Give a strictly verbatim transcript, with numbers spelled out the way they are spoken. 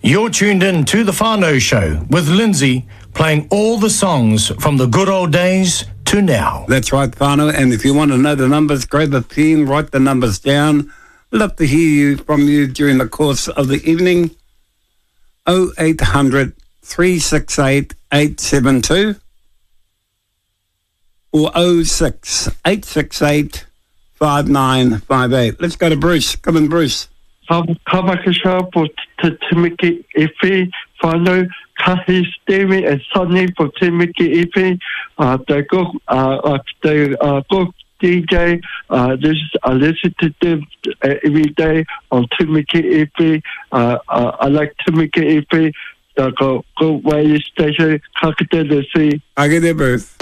You're tuned in to The Whānau Show with Lindsay, playing all the songs from the good old days to now. That's right, whānau. And if you want to know the numbers, grab a pen, write the numbers down. We'd love to hear you from you during the course of the evening. oh eight hundred, three six eight, eight seven two or oh six, eight six eight, five nine five eight. Let's go to Bruce. Come in, Bruce. Kamakasha po Timiki Ifi, whānau, kahi Stevie and Sonny for Timiki Ifi, uh, the go, uh, the, uh, go D J, uh, this is, I listen to them uh, every day on Timiki Ifi, uh, uh, I like Timiki Ifi, the go, go radio station, Kakadena. I get it, Bruce.